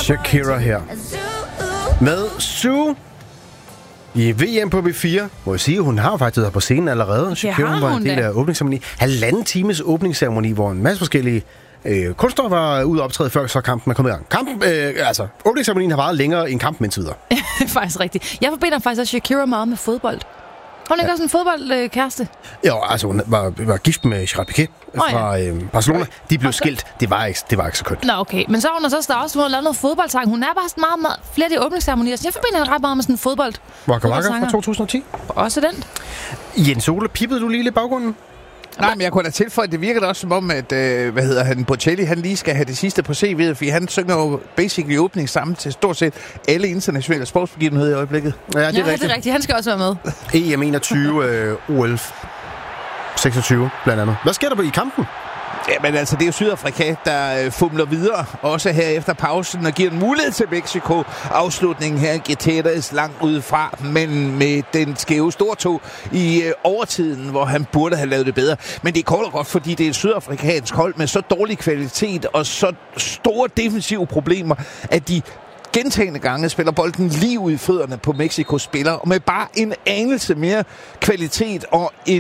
Shakira her. Med Sue i VM på B4. Må jeg sige, hun har faktisk været på scenen allerede. Shakira var en del af åbningsceremoni. 1,5 times åbningsceremoni, hvor en masse forskellige kunstnere var ude og optræde før så kampen er kommet i gang. Åbningsceremonien har varet længere end kampen indtil videre. Faktisk rigtigt. Jeg forbinder faktisk også Shakira meget med fodbold. Hun er ikke også en fodboldkæreste? Jo, altså hun var gift med Gerard Piqué fra Barcelona. De blev skilt. Det var ikke så kønt. Nå, okay. Men så hun har lavet noget fodboldsang. Hun er bare sådan meget flere af de åbningsceremonier. Så jeg forbinder hende ret meget med sådan en fodbold. Waka Waka fra 2010. Også den. Jens Ole, pippede du lige lidt baggrunden? Nej, men jeg kunne da tilføje, det virker da også som om, at Bocelli, han lige skal have det sidste på CV'et, fordi han synger jo basically åbning sammen til stort set alle internationale sportsbegivenheder i øjeblikket. Ja, det er rigtigt. Han skal også være med. EM 21, OL 26 blandt andet. Hvad sker der i kampen? Jamen altså, det er jo Sydafrika, der fumler videre, også her efter pausen, og giver en mulighed til Mexico. Afslutningen her, Gutierrez langt udefra, men med den skæve stortog i overtiden, hvor han burde have lavet det bedre. Men det er kort og godt, fordi det er et sydafrikansk hold med så dårlig kvalitet og så store defensive problemer, at de gentagne gange spiller bolden lige ud i fødderne på Mexikos spillere, og med bare en anelse mere kvalitet og en